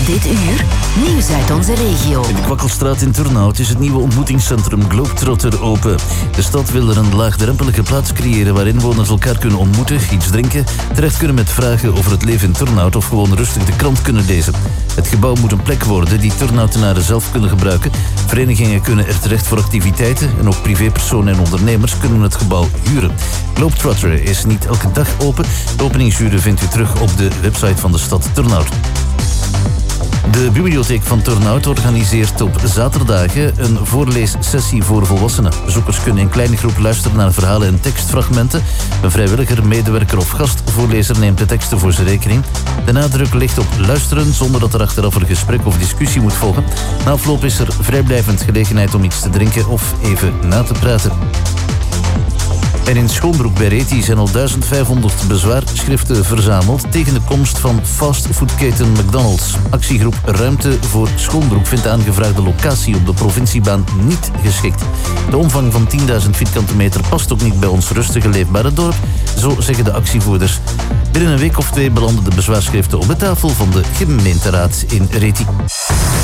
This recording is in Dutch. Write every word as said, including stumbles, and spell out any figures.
Dit uur, nieuws uit onze regio. In de Kwakkelstraat in Turnhout is het nieuwe ontmoetingscentrum Globetrotter open. De stad wil er een laagdrempelige plaats creëren waar inwoners elkaar kunnen ontmoeten, iets drinken, terecht kunnen met vragen over het leven in Turnhout of gewoon rustig de krant kunnen lezen. Het gebouw moet een plek worden die Turnhoutenaren zelf kunnen gebruiken. Verenigingen kunnen er terecht voor activiteiten en ook privépersonen en ondernemers kunnen het gebouw huren. Globetrotter is niet elke dag open. De openingsuren vindt u terug op de website van de stad Turnhout. De bibliotheek van Turnhout organiseert op zaterdagen een voorleessessie voor volwassenen. Bezoekers kunnen in kleine groep luisteren naar verhalen en tekstfragmenten. Een vrijwilliger, medewerker of gastvoorlezer neemt de teksten voor zijn rekening. De nadruk ligt op luisteren zonder dat er achteraf een gesprek of discussie moet volgen. Na afloop is er vrijblijvend gelegenheid om iets te drinken of even na te praten. En in Schoonbroek bij Reti zijn al duizend vijfhonderd bezwaarschriften verzameld tegen de komst van fastfoodketen McDonald's. Actiegroep Ruimte voor Schoonbroek vindt de aangevraagde locatie op de provinciebaan niet geschikt. De omvang van tienduizend vierkante meter past ook niet bij ons rustige leefbare dorp, zo zeggen de actievoerders. Binnen een week of twee belanden de bezwaarschriften op de tafel van de gemeenteraad in Reti.